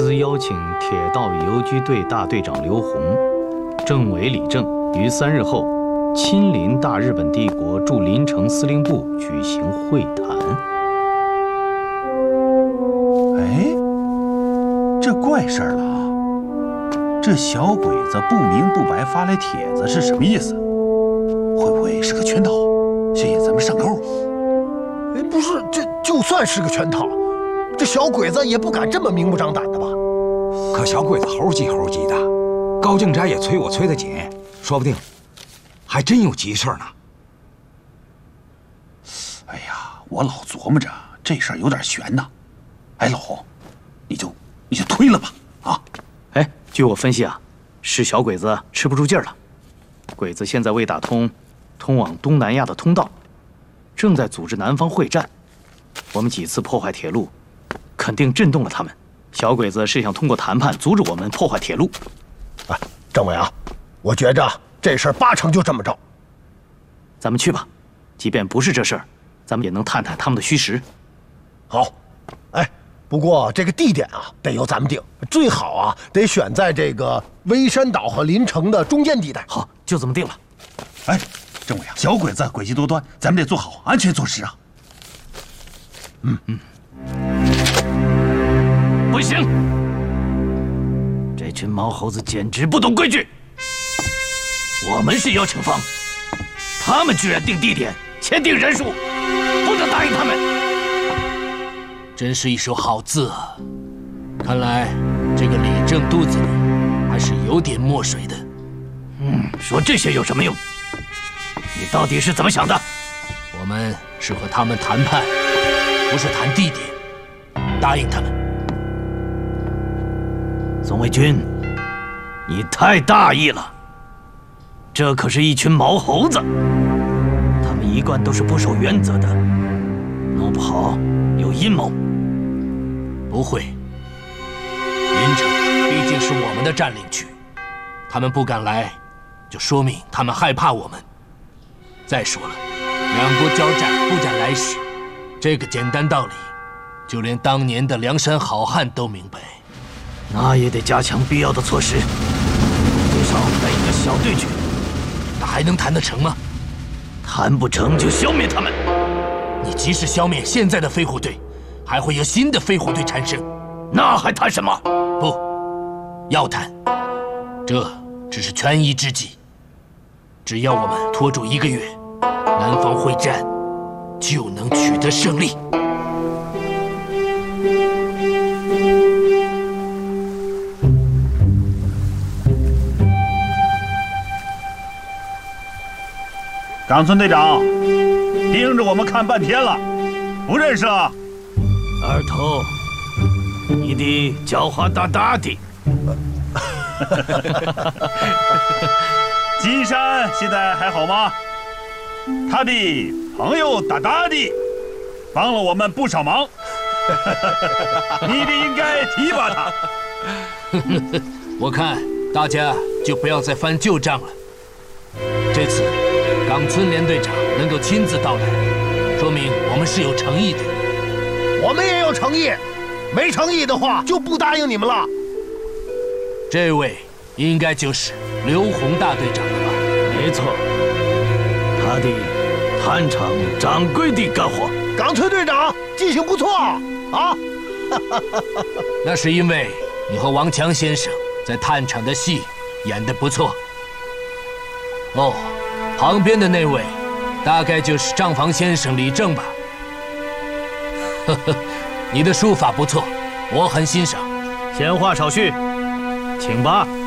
司邀请铁道游击队大队长刘洪、政委李正于3日后亲临大日本帝国驻临城司令部举行会谈。 哎，这怪事儿了啊！这小鬼子不明不白发来帖子是什么意思？会不会是个圈套，想引咱们上钩？ 哎，不是，这就算是个圈套，这小鬼子也不敢这么明目张胆的吧？ 可小鬼子猴急猴急的，高敬斋也催我催得紧，说不定还真有急事呢。 哎呀，我老琢磨着这事儿有点悬呐。哎，老洪，你就推了吧，啊！ 哎，据我分析啊，是小鬼子吃不住劲儿了。鬼子现在未打通通往东南亚的通道，正在组织南方会战。我们几次破坏铁路，肯定震动了他们。小鬼子是想通过谈判阻止我们破坏铁路。 哎，政委啊，我觉着这事儿8成就这么着。 咱们去吧，即便不是这事儿，咱们也能探探他们的虚实。 好，哎，不过这个地点啊，得由咱们定，最好啊得选在这个微山岛和临城的中间地带。 好，就这么定了。 哎，政委啊，小鬼子诡计多端，咱们得做好安全措施啊。 不行，这群毛猴子简直不懂规矩。我们是邀请方，他们居然定地点、签订人数，不能答应他们。 真是一手好字啊！看来这个李正肚子里还是有点墨水的。 说这些有什么用？你到底是怎么想的？ 我们是和他们谈判，不是谈地点，答应他们。 宋卫军，你太大意了。这可是一群毛猴子，他们一贯都是不守原则的，弄不好有阴谋。 不会，临城毕竟是我们的占领区，他们不敢来，就说明他们害怕我们。再说了，两国交战不斩来使，这个简单道理，就连当年的梁山好汉都明白。 那也得加强必要的措施，最少带一个小队去。 那还能谈得成吗？ 谈不成就消灭他们。 你即使消灭现在的飞虎队，还会有新的飞虎队产生。 那还谈什么？ 不，要谈。这只是权宜之计。只要我们拖住1个月，南方会战就能取得胜利。 冈村队长，盯着我们看半天了，不认识了？ 二头，你的狡猾大大的。 金山现在还好吗？他的朋友大大的帮了我们不少忙，你得应该提拔他。 我看大家就不要再翻旧账了。这次冈村连队长能够亲自到来，说明我们是有诚意的。 我们也有诚意，没诚意的话就不答应你们了。 这位应该就是刘洪大队长了吧？ 没错，他的探场掌柜的干活。 冈村队长记性不错啊！ 那是因为你和王强先生在探场的戏演得不错。哦，旁边的那位大概就是账房先生李正吧？呵呵，你的书法不错，我很欣赏。 闲话少叙，请吧。